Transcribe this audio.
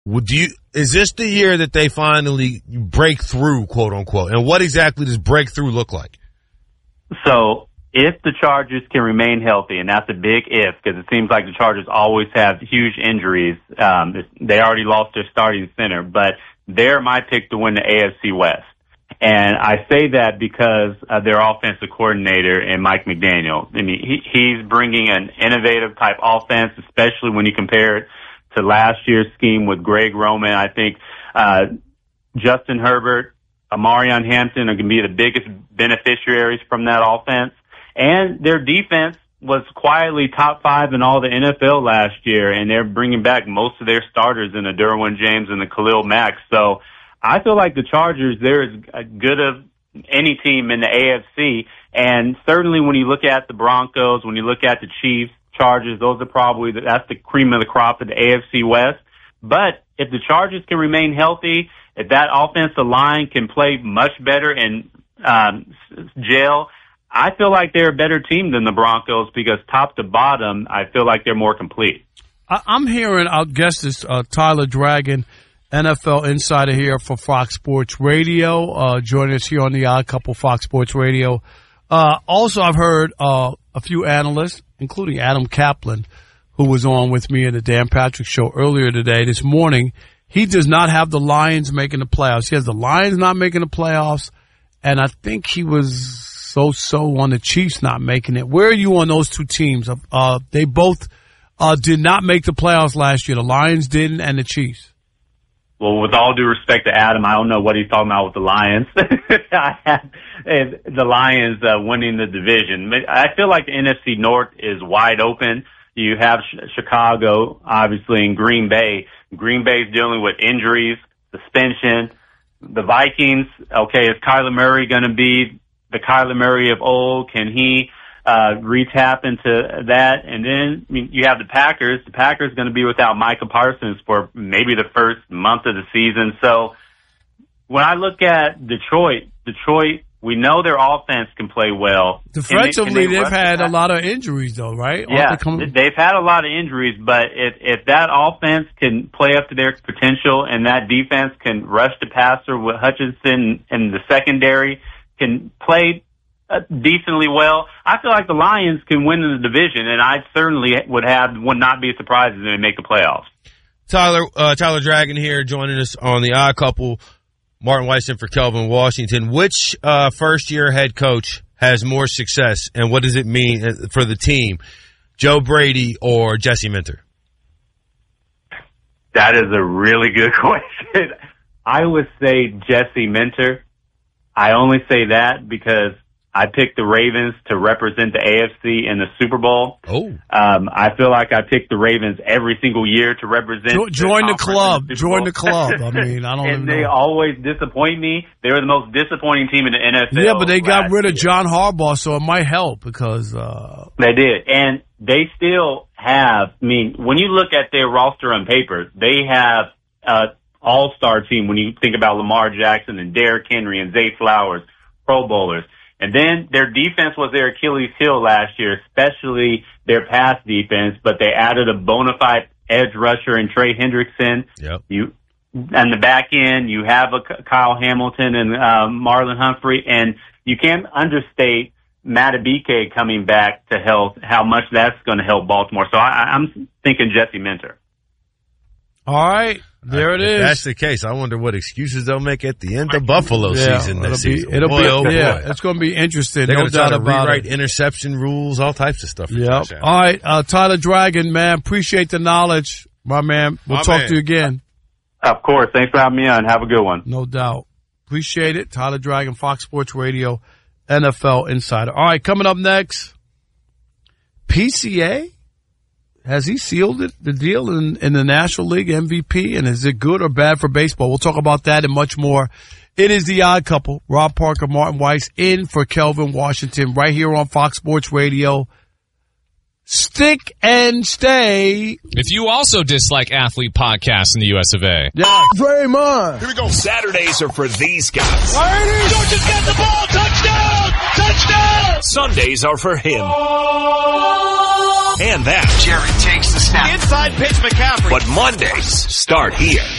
Is this the year that they finally break through, quote unquote? And what exactly does breakthrough look like? So if the Chargers can remain healthy, and that's a big if, because it seems like the Chargers always have huge injuries. They already lost their starting center, but they're my pick to win the AFC West. And I say that because their offensive coordinator and Mike McDaniel. I mean, he's bringing an innovative type offense, especially when you compare it to last year's scheme with Greg Roman. I think Justin Herbert, Amarion Hampton are going to be the biggest beneficiaries from that offense. And their defense was quietly top 5 in all the NFL last year, and they're bringing back most of their starters in the Derwin James and the Khalil Mack. So I feel like the Chargers, they're as good as any team in the AFC. And certainly when you look at the Broncos, when you look at the Chiefs, Chargers, that's the cream of the crop of the AFC West. But if the Chargers can remain healthy, if that offensive line can play much better and gel, I feel like they're a better team than the Broncos because top to bottom, I feel like they're more complete. I'm hearing, I'll guess this, Tyler Dragon, NFL insider here for Fox Sports Radio, joining us here on the Odd Couple Fox Sports Radio. Also, I've heard a few analysts, including Adam Kaplan, who was on with me in the Dan Patrick Show earlier today, this morning. He does not have the Lions making the playoffs. He has the Lions not making the playoffs, and I think he was so on the Chiefs not making it. Where are you on those two teams? They both did not make the playoffs last year. The Lions didn't, and the Chiefs. Well, with all due respect to Adam, I don't know what he's talking about with the Lions. I had the Lions winning the division. I feel like the NFC North is wide open. You have Chicago, obviously, and Green Bay. Green Bay's dealing with injuries, suspension. The Vikings, okay, is Kyler Murray going to be the Kyler Murray of old? Can he re-tap into that? And then you have the Packers. The Packers going to be without Micah Parsons for maybe the first month of the season. So when I look at Detroit, we know their offense can play well. Defensively, they've had a lot of injuries, though, right? Yeah, they've had a lot of injuries, but if that offense can play up to their potential and that defense can rush the passer with Hutchinson and the secondary can play decently well, I feel like the Lions can win in the division, and I certainly would not be surprised if they make the playoffs. Tyler Dragon here joining us on the Odd Couple. Martin Weiss in for Kelvin Washington. Which first-year head coach has more success, and what does it mean for the team, Joe Brady or Jesse Minter? That is a really good question. I would say Jesse Minter. I only say that because I picked the Ravens to represent the AFC in the Super Bowl. Oh. I feel like I picked the Ravens every single year to represent. Join the club. Join the club. I mean, I don't and know. They always disappoint me. They were the most disappointing team in the NFL. Yeah, but they got rid of John Harbaugh, so it might help because they did. And they still have, I mean, when you look at their roster on paper, they have an all-star team when you think about Lamar Jackson and Derrick Henry and Zay Flowers, Pro Bowlers. And then their defense was their Achilles heel last year, especially their pass defense, but they added a bona fide edge rusher in Trey Hendrickson. Yep. On the back end, you have a Kyle Hamilton and Marlon Humphrey, and you can't understate Madubuike coming back to health, how much that's going to help Baltimore. So I'm thinking Jesse Minter. All right. There it is. If that's the case, I wonder what excuses they'll make at the end of Buffalo season this season. It'll be it's going to be interesting. They're no going to try doubt to about rewrite it. interception rules, all types of stuff. Yep. All right, Tyler Dragon, man, appreciate the knowledge, my man. We'll talk to you again. Of course. Thanks for having me on. Have a good one. No doubt. Appreciate it. Tyler Dragon, Fox Sports Radio, NFL Insider. All right, coming up next, PCA. Has he sealed the deal in the National League MVP, and is it good or bad for baseball? We'll talk about that and much more. It is the Odd Couple. Rob Parker, Martin Weiss, in for Kelvin Washington, right here on Fox Sports Radio. Stick and stay. If you also dislike athlete podcasts in the US of A. Yeah. Draymond. Here we go. Saturdays are for these guys. Georgia's got the ball. Touchdown. Touchdown. Sundays are for him. And that. Jerry takes the snap. Inside pitch McCaffrey. But Mondays start here.